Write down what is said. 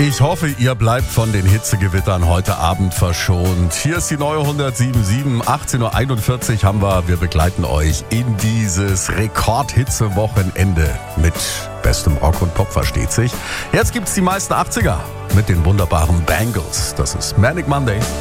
Ich hoffe, ihr bleibt von den Hitzegewittern heute Abend verschont. Hier ist die neue 107.7, 18.41 Uhr haben wir. Wir begleiten euch in dieses Rekordhitze-Wochenende mit bestem Rock und Pop, versteht sich. Jetzt gibt's die meisten 80er mit den wunderbaren Bangles. Das ist Manic Monday.